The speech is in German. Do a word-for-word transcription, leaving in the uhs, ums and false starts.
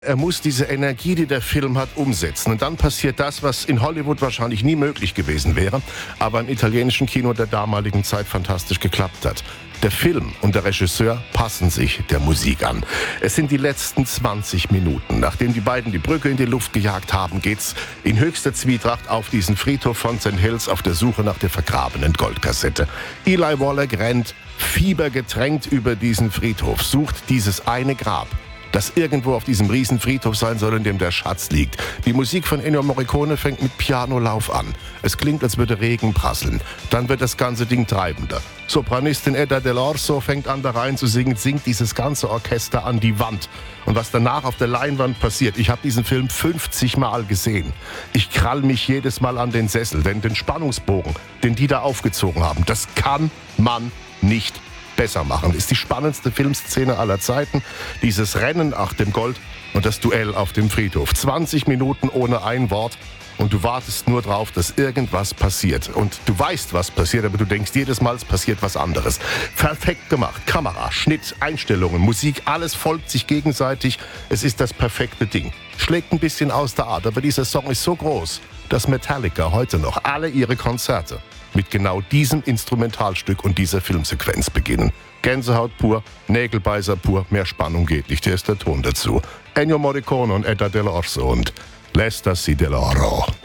Er muss diese Energie, die der Film hat, umsetzen. Und dann passiert das, was in Hollywood wahrscheinlich nie möglich gewesen wäre, aber im italienischen Kino der damaligen Zeit fantastisch geklappt hat. Der Film und der Regisseur passen sich der Musik an. Es sind die letzten zwanzig Minuten. Nachdem die beiden die Brücke in die Luft gejagt haben, geht's in höchster Zwietracht auf diesen Friedhof von Sankt Hills auf der Suche nach der vergrabenen Goldkassette. Eli Wallach rennt fiebergetränkt über diesen Friedhof, sucht dieses eine Grab, das irgendwo auf diesem Riesenfriedhof sein soll, in dem der Schatz liegt. Die Musik von Ennio Morricone fängt mit Pianolauf an. Es klingt, als würde Regen prasseln. Dann wird das ganze Ding treibender. Sopranistin Edda Dell'Orso fängt an, da rein zu singen, singt dieses ganze Orchester an die Wand. Und was danach auf der Leinwand passiert, ich habe diesen Film fünfzig Mal gesehen. Ich krall mich jedes Mal an den Sessel, denn den Spannungsbogen, den die da aufgezogen haben, das kann man nicht besser machen. Ist die spannendste Filmszene aller Zeiten. Dieses Rennen nach dem Gold und das Duell auf dem Friedhof. zwanzig Minuten ohne ein Wort und du wartest nur drauf, dass irgendwas passiert. Und du weißt, was passiert, aber du denkst jedes Mal, es passiert was anderes. Perfekt gemacht. Kamera, Schnitt, Einstellungen, Musik, alles folgt sich gegenseitig. Es ist das perfekte Ding. Schlägt ein bisschen aus der Art, aber dieser Song ist so groß, dass Metallica heute noch alle ihre Konzerte mit genau diesem Instrumentalstück und dieser Filmsequenz beginnen. Gänsehaut pur, Nägelbeißer pur, mehr Spannung geht nicht. Hier ist der Ton dazu. Ennio Morricone und Edda Dell'Orso und L'Estasi dell'Oro.